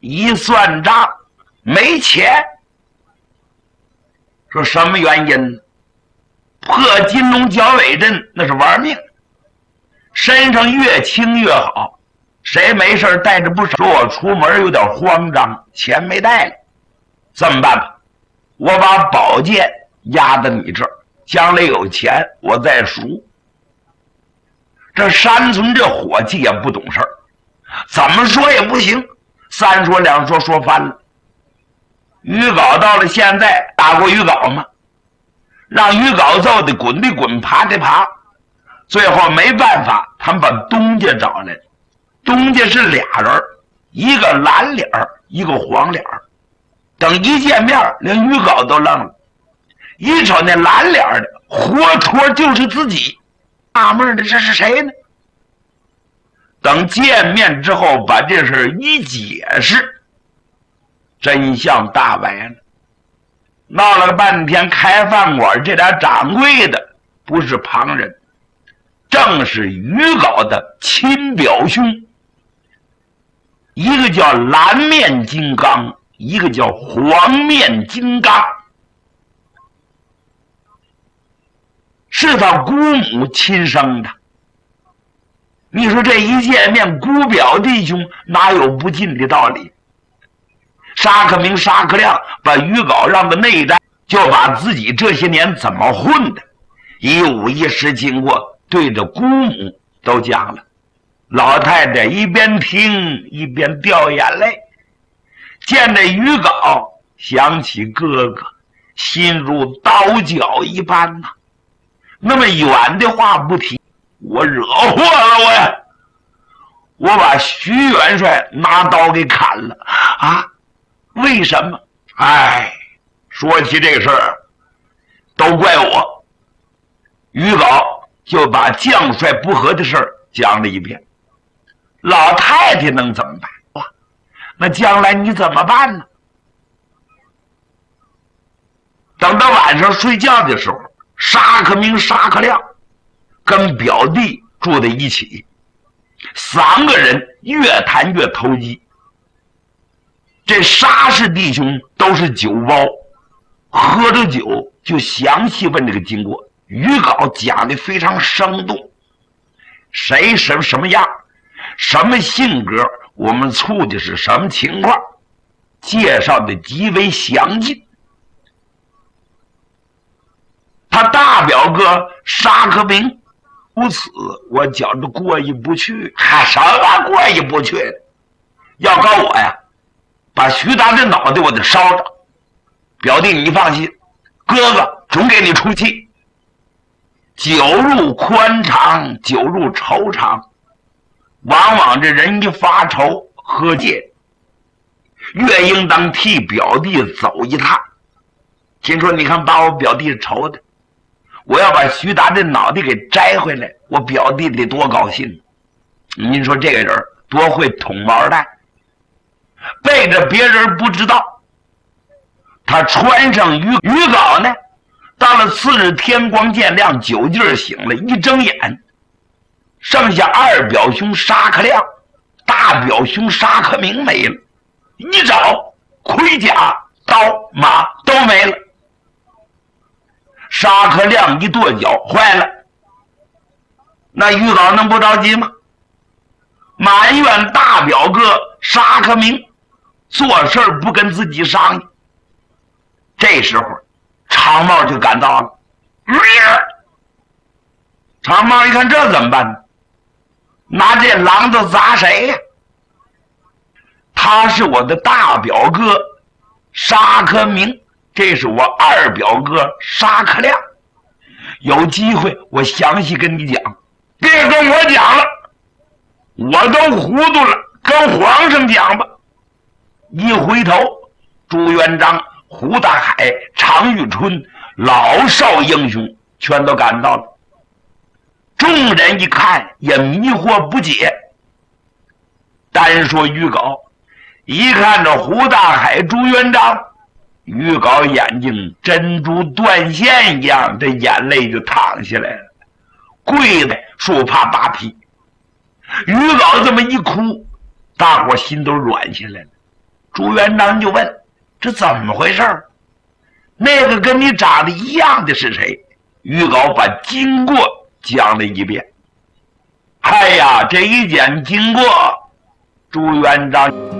一算账没钱。说什么原因？破金龙角尾阵那是玩命，身上越轻越好。谁没事带着不少？说我出门有点慌张，钱没带了，这么办吧？我把宝剑压在你这儿，将来有钱我再赎。这山村这伙计也不懂事儿，怎么说也不行，三说两说说翻了。于镐到了现在打过于镐吗？让于镐揍的滚的滚，爬的爬，最后没办法，他们把东家找来了。东家是俩人，一个蓝脸一个黄脸。等一见面，连于镐都愣了，一瞅那蓝脸的，活脱就是自己，纳闷的这是谁呢？等见面之后，把这事一解释，真相大白了。闹了半天，开饭馆这俩掌柜的不是旁人，正是于镐的亲表兄，一个叫蓝面金刚，一个叫黄面金刚，是他姑母亲生的。你说这一见面，姑表弟兄哪有不敬的道理？沙克明、沙克亮把于镐让到内宅，就把自己这些年怎么混的，一五一十经过，对着姑母都讲了。老太太一边听一边掉眼泪，见着于镐想起哥哥，心如刀绞一般呐。那么远的话不提，我惹祸了我呀！我把徐元帅拿刀给砍了啊！为什么？哎，说起这个事儿，都怪我。于镐就把将帅不和的事儿讲了一遍。老太太能怎么办？哇，那将来你怎么办呢？等到晚上睡觉的时候，沙克明、沙克亮跟表弟住在一起，三个人越谈越投机。这沙氏弟兄都是酒包，喝着酒就详细问这个经过。于镐讲的非常生动，谁什么样，什么性格，我们处的是什么情况，介绍的极为详尽。他大表哥沙克明如此，我觉着过意不去。什么过意不去？要告我呀，把徐达的脑袋我得烧着。表弟你放心，哥哥总给你出气。酒入宽肠，酒入愁肠，往往这人一发愁喝戒，越应当替表弟走一趟。听说你看把我表弟愁的，我要把徐达的脑袋给摘回来，我表弟得多高兴。您说这个人多会捅毛蛋，背着别人不知道。他穿上于镐呢，到了次日天光渐亮，酒劲儿醒了，一睁眼，剩下二表兄沙克亮，大表兄沙克明没了。一找盔甲刀马都没了。沙克亮一跺脚，坏了，那于镐能不着急吗？埋怨大表哥沙克明做事不跟自己商议。这时候长帽就赶到了。长帽一看这怎么办呢？拿这榔头砸谁呀？他是我的大表哥沙克明，这是我二表哥沙克亮。有机会我详细跟你讲，别跟我讲了，我都糊涂了，跟皇上讲吧。一回头，朱元璋、胡大海、常遇春老少英雄全都赶到了。众人一看也迷惑不解。单说于镐，一看着胡大海、朱元璋，于镐眼睛珍珠断线一样，这眼泪就淌下来了，跪在树帕扒皮。于镐这么一哭，大伙心都软下来了。 朱元璋就问：“这怎么回事？那个跟你长得一样的是谁？”于皋把经过讲了一遍。哎呀，这一讲经过，朱元璋